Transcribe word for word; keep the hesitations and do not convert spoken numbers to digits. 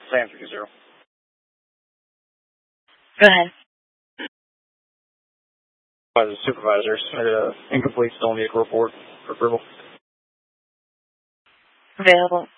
Sam three zero. Go ahead. By the supervisors, I did an incomplete stolen vehicle report for approval. Available.